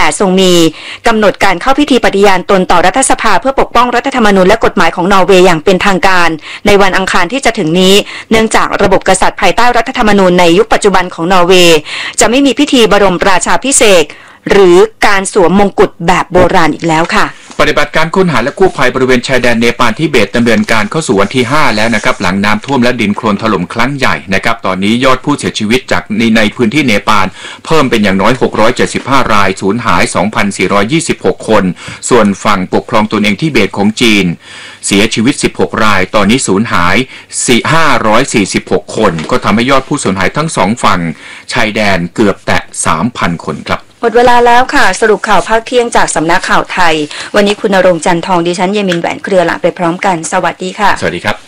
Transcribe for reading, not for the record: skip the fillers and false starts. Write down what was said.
ทรงมีกำหนดการเข้าพิธีปฏิญาณตนต่อรัฐสภาเพื่อปกป้องรัฐธรรมนูญและกฎหมายของนอร์เวย์อย่างเป็นทางการในวันอังคารที่จะถึงนี้เนื่องจากระบบกษัตริย์ภายใต้รัฐธรรมนูญในยุคปัจจุบันของนอร์เวย์จะไม่มีพิธีบรมราชาภิเษกหรือการสวมมงกุฎแบบโบราณอีกแล้วค่ะปฏิบัติการค้นหาและกู้ภัยบริเวณชายแดนเนปาลทิเบตดำเนินการเข้าสู่วันที่5แล้วนะครับหลังน้ำท่วมและดินโคลนถล่มครั้งใหญ่นะครับตอนนี้ยอดผู้เสียชีวิตจากในพื้นที่เนปาลเพิ่มเป็นอย่างน้อย675รายสูญหาย 2,426 คนส่วนฝั่งปกครองตนเองทิเบตของจีนเสียชีวิต16รายตอนนี้สูญหาย546 คนก็ทำให้ยอดผู้สูญหายทั้ง2ฝั่งชายแดนเกือบแตะ 3,000 คนครับหมดเวลาแล้วค่ะสรุปข่าวภาคเที่ยงจากสำนักข่าวไทยวันนี้คุณณรงค์จันทองดิฉันเยมินแหวนเครือลาไปพร้อมกันสวัสดีค่ะสวัสดีครับ